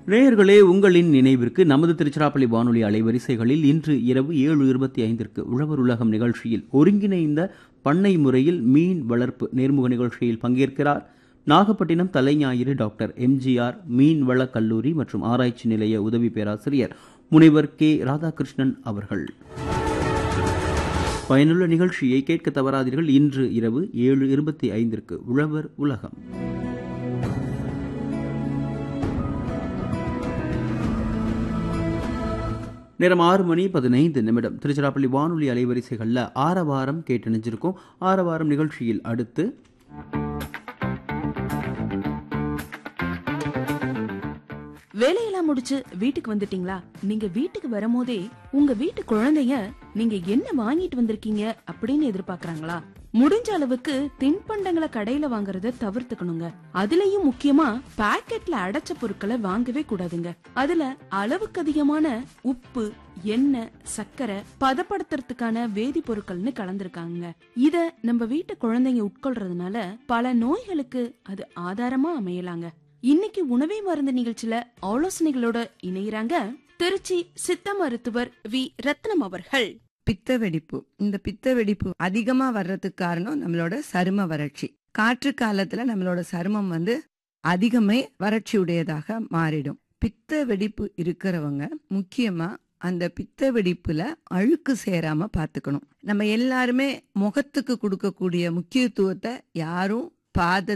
நேயர்களே, உங்களின் நினைவிற்கு நமது திருச்சிராப்பள்ளி வானொலி அலைவரிசைகளில் இன்று இரவு 7:25 உழவர் உலகம் நிகழ்ச்சியில் ஒருங்கிணைந்த பண்ணை முறையில் மீன் வளர்ப்பு நேர்முக நிகழ்ச்சியில் பங்கேற்கிறார் நாகப்பட்டினம் தலைஞாயிறு டாக்டர் எம்ஜிஆர் மீன்வள கல்லூரி மற்றும் ஆராய்ச்சி நிலைய உதவி பேராசிரியர் முனைவர் கே ராதாகிருஷ்ணன் அவர்கள். பயனுள்ள நிகழ்ச்சியை கேட்க தவறாதீர்கள். இன்று இரவு 7:25 உழவர் உலகம். நேரம் 6:15 திருச்சிராப்பள்ளி வானொலி அலைவரிசைகளில் ஆரவாரம் கேட்டு நினைஞ்சிருக்கோம். ஆரவாரம் நிகழ்ச்சியில் அடுத்து வேலையெல்லாம் முடிச்சு வீட்டுக்கு வந்துட்டீங்களா? நீங்க வீட்டுக்கு வரும்போதே உங்க வீட்டு குழந்தைங்க நீங்க என்ன வாங்கிட்டு வந்திருக்கீங்க அப்படின்னு எதிர்பார்க்கறாங்களா? முடிஞ்ச அளவுக்கு தின்பண்டங்களை கடையில வாங்குறத தவிர்த்துக்கணுங்க. அதுலயும் முக்கியமா பாக்கெட்ல அடைச்ச பொருட்களை வாங்கவே கூடாதுங்க. அதுல அளவுக்கு அதிகமான உப்பு, எண்ணெய், சர்க்கரை, பதப்படுத்துறதுக்கான வேதிப்பொருட்கள்னு கலந்துருக்காங்க. இத நம்ம வீட்டு குழந்தைங்க உட்கொள்றதுனால பல நோய்களுக்கு அது ஆதாரமா அமையலாங்க. இன்னைக்கு உணவே மருந்து நிகழ்ச்சியில ஆலோசனைகளோட இணையறாங்க திருச்சி சித்த மருத்துவர் வி ரத்னம் அவர்கள். பித்த வெடிப்பு. இந்த பித்த வெடிப்பு அதிகமா வர்றதுக்கு காரணம் நம்மளோட சரும வறட்சி. காற்று காலத்துல நம்மளோட சருமம் அதிகமே வறட்சி உடையதாக மாறிடும். பித்த வெடிப்பு இருக்கிறவங்க முக்கியமா அந்த பித்த வெடிப்புல அழுக்கு சேராம பாத்துக்கணும். நம்ம எல்லாருமே முகத்துக்கு கொடுக்கக்கூடிய முக்கியத்துவத்தை யாரும் பாத